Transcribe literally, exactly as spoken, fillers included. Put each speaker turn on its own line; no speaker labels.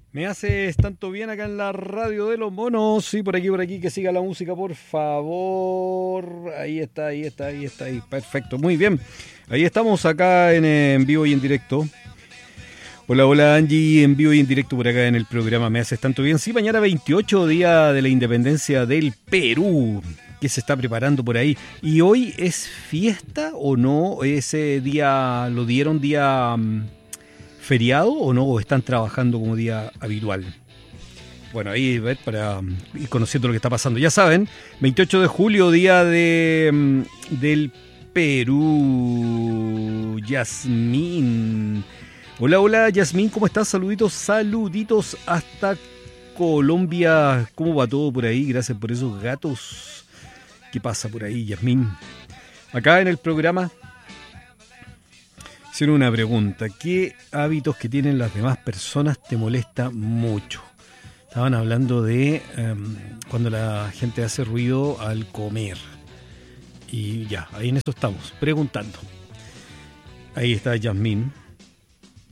Me haces tanto bien acá en la radio de los monos. Sí, por aquí, por aquí, que siga la música, por favor. Ahí está, ahí está, ahí está, ahí. Perfecto, muy bien. Ahí estamos acá en, en vivo y en directo. Hola, hola Angie, en vivo y en directo por acá en el programa Me haces tanto bien. Sí, mañana veintiocho, día de la independencia del Perú. ¿Qué se está preparando por ahí? ¿Y hoy es fiesta o no? ¿Ese día lo dieron día um, feriado o no? ¿O están trabajando como día habitual? Bueno, ahí ¿ves? Para um, ir conociendo lo que está pasando. Ya saben, veintiocho de julio, día de um, del Perú. Yasmín. Hola, hola, Yasmín, ¿cómo estás? Saluditos, saluditos hasta Colombia. ¿Cómo va todo por ahí? Gracias por esos gatos. ¿Qué pasa por ahí, Yasmín? Acá en el programa hicieron una pregunta. ¿Qué hábitos que tienen las demás personas te molesta mucho? Estaban hablando de um, cuando la gente hace ruido al comer. Y ya, ahí en eso estamos, preguntando. Ahí está Yasmín.